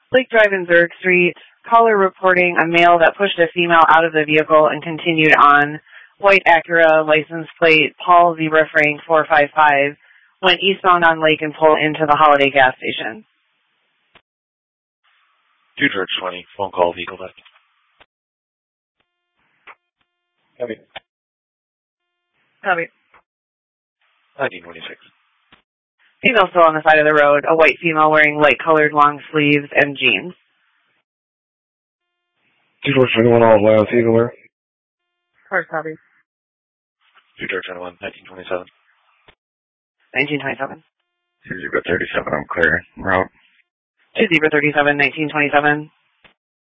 Lake Drive and Zurich Street. Caller reporting a male that pushed a female out of the vehicle and continued on. White Acura, license plate, Paul Zebra Frank 455, went eastbound on Lake and pulled into the Holiday gas station. 2 George 20, phone call, vehicle left. Copy. Copy. 1926. Female still on the side of the road, a white female wearing light-colored long sleeves and jeans. 2 George 21, all Atlantis Eagle where? First copy. 2 George 21, 1927. 1927. 2 Zebra 37, I'm clear. Route. 2 Zebra 37, 1927.